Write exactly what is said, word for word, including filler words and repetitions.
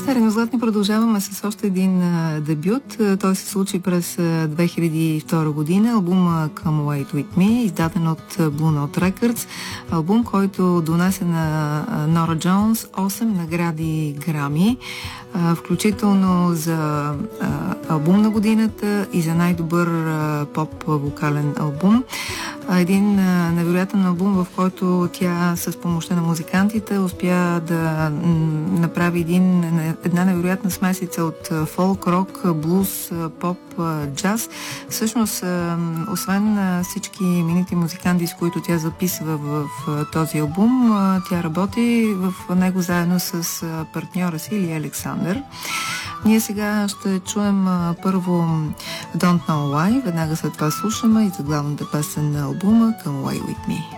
Царено Златни продължаваме с още един а, дебют. Той се случи през а, две хиляди и втора година. Албума Come Away With Me, издаден от Blue Note Records. Албум, който донесе на а, Нора Джонс осем награди Грами, а, включително за а, албум на годината и за най-добър а, поп-вокален албум. А, един а, невероятен албум, в който тя с помощта на музикантите успя да м, направи един, една невероятна смесица от фолк, рок, блуз, поп, джаз. Всъщност, освен всички именити музиканти, с които тя записва в, в този албум, тя работи в него заедно с партньора си Или Александър. Ние сега ще чуем първо Don't Know Why, веднага след това слушаме и заглавната песен на албума Come Away With Me.